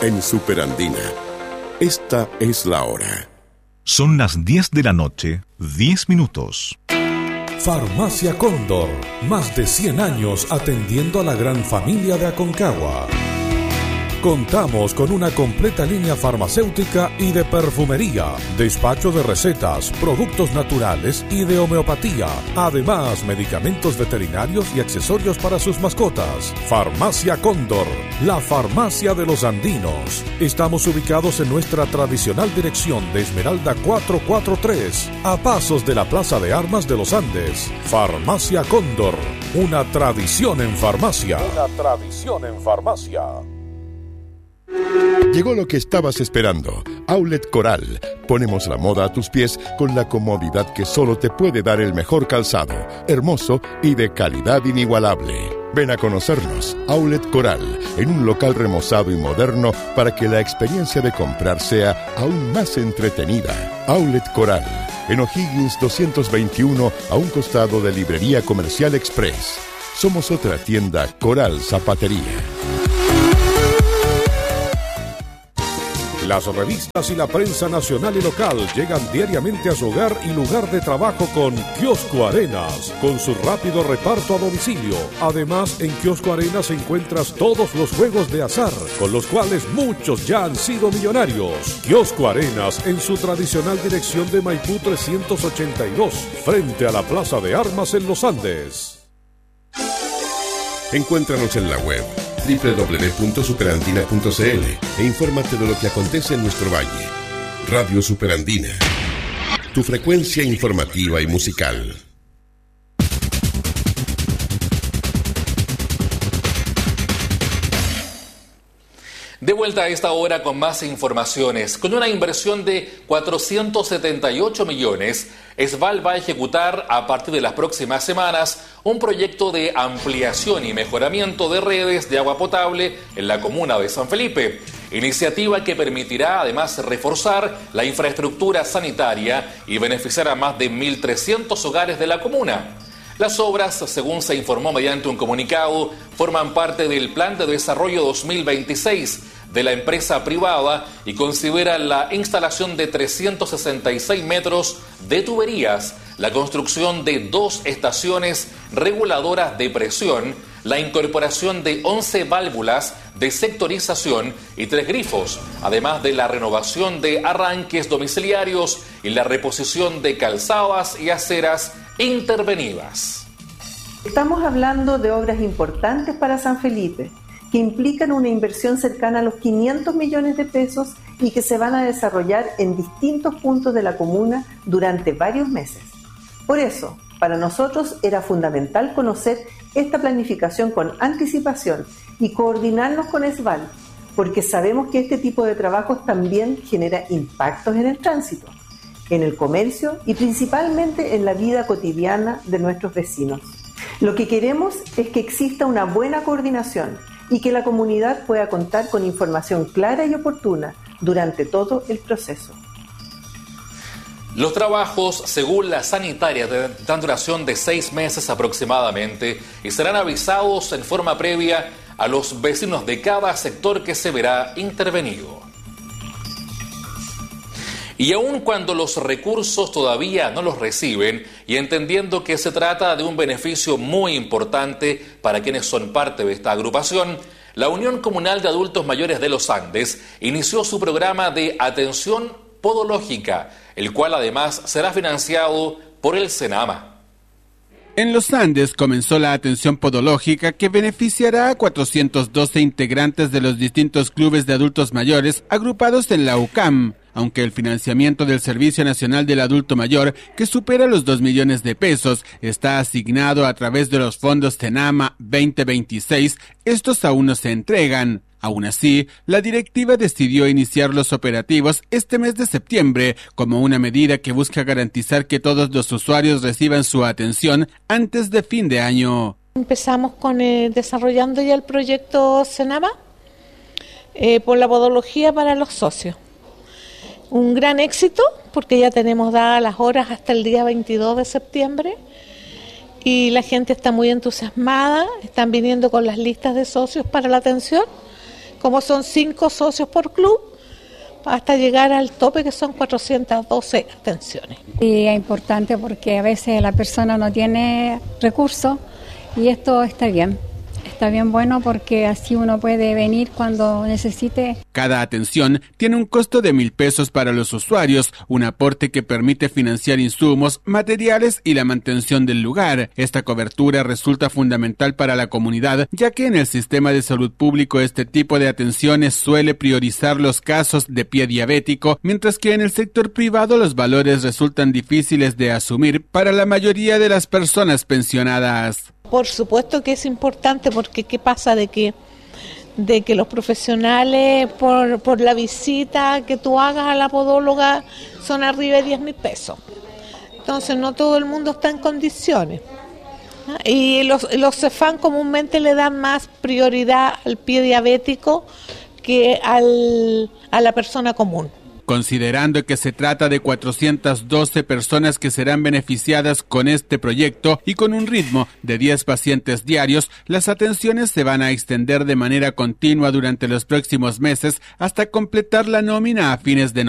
en Superandina. Esta es la hora. Son las 10 de la noche, 10 minutos. Farmacia Cóndor, más de 100 años atendiendo a la gran familia de Aconcagua. Contamos con una completa línea farmacéutica y de perfumería, despacho de recetas, productos naturales y de homeopatía. Además, medicamentos veterinarios y accesorios para sus mascotas. Farmacia Cóndor, la farmacia de los andinos. Estamos ubicados en nuestra tradicional dirección de Esmeralda 443, a pasos de la Plaza de Armas de los Andes. Farmacia Cóndor, una tradición en farmacia. Una tradición en farmacia. Llegó lo que estabas esperando. Outlet Coral. Ponemos la moda a tus pies con la comodidad que solo te puede dar el mejor calzado, hermoso y de calidad inigualable. Ven a conocernos, Outlet Coral, en un local remozado y moderno para que la experiencia de comprar sea aún más entretenida. Outlet Coral, en O'Higgins 221, a un costado de Librería Comercial Express. Somos otra tienda Coral Zapatería. Las revistas y la prensa nacional y local llegan diariamente a su hogar y lugar de trabajo con Kiosco Arenas, con su rápido reparto a domicilio. Además, en Kiosco Arenas encuentras todos los juegos de azar, con los cuales muchos ya han sido millonarios. Kiosco Arenas, en su tradicional dirección de Maipú 382, frente a la Plaza de Armas en Los Andes. Encuéntranos en la web www.superandina.cl e infórmate de lo que acontece en nuestro valle. Radio Superandina, tu frecuencia informativa y musical. De vuelta a esta hora con más informaciones. Con una inversión de 478 millones, Esval va a ejecutar a partir de las próximas semanas un proyecto de ampliación y mejoramiento de redes de agua potable en la comuna de San Felipe. Iniciativa que permitirá además reforzar la infraestructura sanitaria y beneficiar a más de 1.300 hogares de la comuna. Las obras, según se informó mediante un comunicado, forman parte del Plan de Desarrollo 2026 de la empresa privada y consideran la instalación de 366 metros de tuberías, la construcción de 2 estaciones reguladoras de presión, la incorporación de 11 válvulas de sectorización y 3 grifos, además de la renovación de arranques domiciliarios y la reposición de calzadas y aceras intervenidas. Estamos hablando de obras importantes para San Felipe, que implican una inversión cercana a los 500 millones de pesos y que se van a desarrollar en distintos puntos de la comuna durante varios meses. Por eso, para nosotros era fundamental conocer esta planificación con anticipación y coordinarnos con Esval, porque sabemos que este tipo de trabajos también genera impactos en el tránsito, en el comercio y principalmente en la vida cotidiana de nuestros vecinos. Lo que queremos es que exista una buena coordinación y que la comunidad pueda contar con información clara y oportuna durante todo el proceso. Los trabajos, según la sanitaria, tendrán duración de 6 meses aproximadamente y serán avisados en forma previa a los vecinos de cada sector que se verá intervenido. Y aun cuando los recursos todavía no los reciben, y entendiendo que se trata de un beneficio muy importante para quienes son parte de esta agrupación, la Unión Comunal de Adultos Mayores de los Andes inició su programa de atención podológica, el cual además será financiado por el Senama. En Los Andes comenzó la atención podológica que beneficiará a 412 integrantes de los distintos clubes de adultos mayores agrupados en la UCAM, aunque el financiamiento del Servicio Nacional del Adulto Mayor, que supera los 2 millones de pesos, está asignado a través de los fondos Senama 2026, estos aún no se entregan. Aún así, la directiva decidió iniciar los operativos este mes de septiembre como una medida que busca garantizar que todos los usuarios reciban su atención antes de fin de año. Empezamos con desarrollando ya el proyecto Senama por la podología para los socios. Un gran éxito porque ya tenemos dadas las horas hasta el día 22 de septiembre y la gente está muy entusiasmada, están viniendo con las listas de socios para la atención. como son 5 socios por club, hasta llegar al tope que son 412 atenciones. Y es importante porque a veces la persona no tiene recursos y esto está bien bueno porque así uno puede venir cuando necesite. Cada atención tiene un costo de 1,000 pesos para los usuarios, un aporte que permite financiar insumos, materiales y la mantención del lugar. Esta cobertura resulta fundamental para la comunidad, ya que en el sistema de salud público este tipo de atenciones suele priorizar los casos de pie diabético, mientras que en el sector privado los valores resultan difíciles de asumir para la mayoría de las personas pensionadas. Por supuesto que es importante porque ¿qué pasa? De que los profesionales por la visita que tú hagas a la podóloga son arriba de 10,000 pesos. Entonces no todo el mundo está en condiciones. Y los CEFAM comúnmente le dan más prioridad al pie diabético que a la persona común. Considerando que se trata de 412 personas que serán beneficiadas con este proyecto y con un ritmo de 10 pacientes diarios, las atenciones se van a extender de manera continua durante los próximos meses hasta completar la nómina a fines de noviembre.